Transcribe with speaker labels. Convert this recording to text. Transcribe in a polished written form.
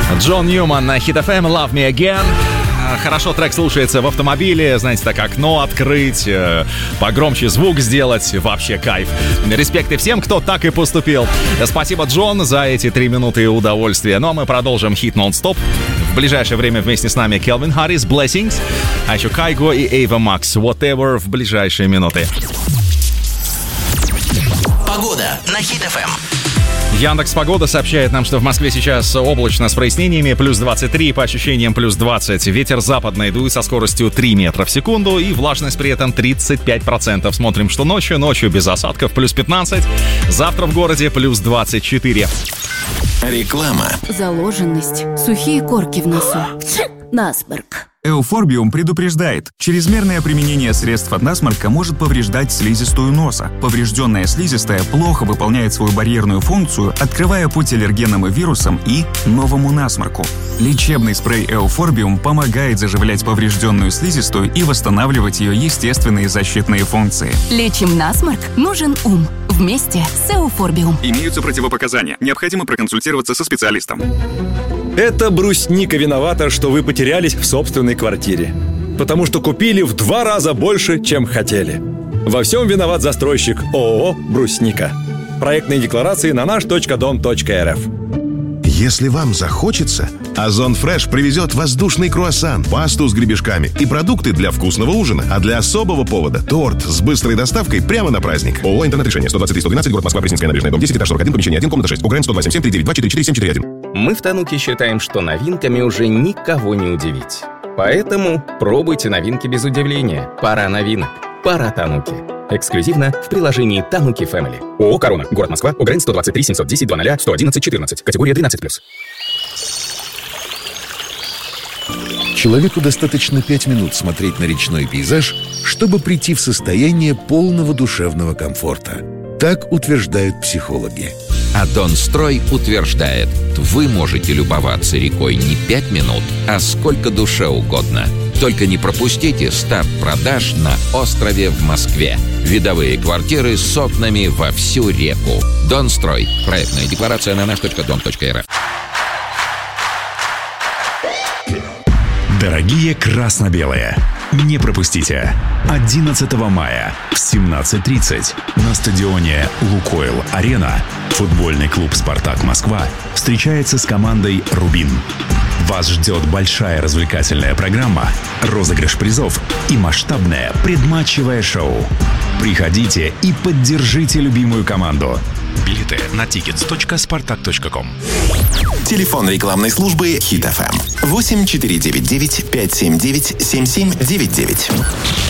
Speaker 1: Джон Ньюман на Hit FM, Love Me Again. Хорошо трек слушается в автомобиле, знаете, так окно открыть, погромче звук сделать, вообще кайф. Респекты всем, кто так и поступил. Спасибо, Джон, за эти 3 минуты удовольствия. Ну а мы продолжим хит нон-стоп. В ближайшее время вместе с нами Келвин Харрис, Blessings, а еще Кайго и Эйва Макс, Whatever в ближайшие минуты.
Speaker 2: Погода на Hit FM.
Speaker 1: Яндекс.Погода сообщает нам, что в Москве сейчас облачно с прояснениями, плюс 23, по ощущениям плюс 20. Ветер западный дует со скоростью 3 метра в секунду и влажность при этом 35%. Смотрим, что ночью без осадков, плюс 15. Завтра в городе плюс 24.
Speaker 2: Реклама.
Speaker 3: Заложенность, сухие корки в носу, насморк.
Speaker 4: Эуфорбиум предупреждает, чрезмерное применение средств от насморка может повреждать слизистую носа. Поврежденная слизистая плохо выполняет свою барьерную функцию, открывая путь аллергенам и вирусам и новому насморку. Лечебный спрей Эуфорбиум помогает заживлять поврежденную слизистую и восстанавливать ее естественные защитные функции.
Speaker 3: Лечим насморк, нужен ум. Вместе с Эуфорбиум.
Speaker 4: Имеются противопоказания. Необходимо проконсультироваться со специалистом.
Speaker 5: Это брусника виновата, что вы потерялись в собственной квартире. Потому что купили в 2 раза больше, чем хотели. Во всем виноват застройщик ООО «Брусника». Проектные декларации на наш.дом.рф.
Speaker 6: Если вам захочется, Озон Фреш привезет воздушный круассан, пасту с гребешками и продукты для вкусного ужина. А для особого повода – торт с быстрой доставкой прямо на праздник. ООО «Интернет-решение», 123-112, город Москва, Пресненская набережная, дом 10, этаж 41, помещение 1, комната 6. УГРН 102-77-392-44-741.
Speaker 7: Мы в Тануке считаем, что новинками уже никого не удивить. Поэтому пробуйте новинки без удивления. Пора новинок. Пора Тануки. Эксклюзивно в приложении Тануки Family. ООО «Корона», город Москва, УГРН 123-710-00-111-14, категория 13+.
Speaker 8: Человеку достаточно 5 минут смотреть на речной пейзаж, чтобы прийти в состояние полного душевного комфорта. Так утверждают психологи.
Speaker 9: А Донстрой утверждает, вы можете любоваться рекой не 5 минут, а сколько душе угодно. Только не пропустите старт продаж на острове в Москве. Видовые квартиры с окнами во всю реку. Донстрой. Проектная декларация на наш.дом.рф.
Speaker 10: Дорогие красно-белые, не пропустите. 11 мая в 17:30 на стадионе «Лукойл-Арена» футбольный клуб «Спартак Москва» встречается с командой «Рубин». Вас ждет большая развлекательная программа, розыгрыш призов и масштабное предматчевое шоу. Приходите и поддержите любимую команду. Билеты на tickets.spartak.com.
Speaker 2: Телефон рекламной службы Hit FM 8499 579 7799.